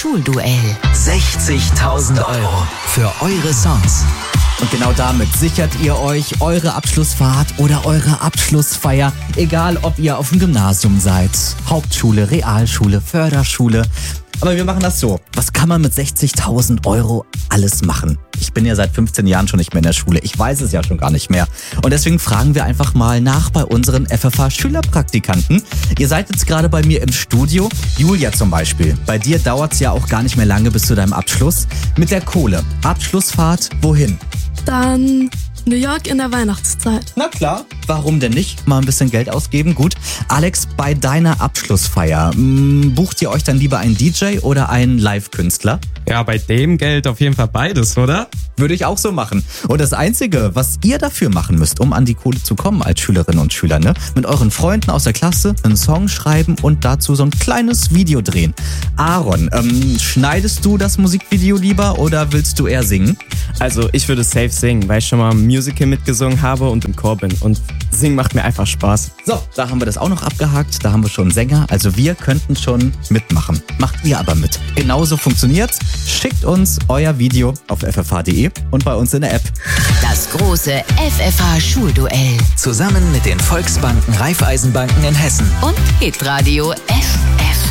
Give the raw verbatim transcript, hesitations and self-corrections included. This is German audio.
Schulduell. sechzigtausend Euro für eure Songs. Und genau damit sichert ihr euch eure Abschlussfahrt oder eure Abschlussfeier. Egal, ob ihr auf dem Gymnasium seid, Hauptschule, Realschule, Förderschule. Aber wir machen das so. Was kann man mit sechzigtausend Euro alles machen? Ich bin ja seit fünfzehn Jahren schon nicht mehr in der Schule. Ich weiß es ja schon gar nicht mehr. Und deswegen fragen wir einfach mal nach bei unseren F F H-Schülerpraktikanten. Ihr seid jetzt gerade bei mir im Studio. Julia zum Beispiel. Bei dir dauert es ja auch gar nicht mehr lange bis zu deinem Abschluss. Mit der Kohle. Abschlussfahrt wohin? Dann New York in der Weihnachtszeit. Na klar, warum denn nicht? Mal ein bisschen Geld ausgeben, gut. Alex, bei deiner Abschlussfeier, mh, bucht ihr euch dann lieber einen D J oder einen Live-Künstler? Ja, bei dem Geld auf jeden Fall beides, oder? Würde ich auch so machen. Und das Einzige, was ihr dafür machen müsst, um an die Kohle zu kommen als Schülerinnen und Schüler, ne? Mit euren Freunden aus der Klasse einen Song schreiben und dazu so ein kleines Video drehen. Aaron, ähm, schneidest du das Musikvideo lieber oder willst du eher singen? Also ich würde safe singen, weil ich schon mal im Musical mitgesungen habe und im Chor bin. Und singen macht mir einfach Spaß. So, da haben wir das auch noch abgehakt. Da haben wir schon einen Sänger. Also wir könnten schon mitmachen. Macht ihr aber mit. Genauso funktioniert's. Schickt uns euer Video auf f f h punkt d e und bei uns in der App. Das große F F H-Schulduell. Zusammen mit den Volksbanken Raiffeisenbanken in Hessen. Und Hitradio F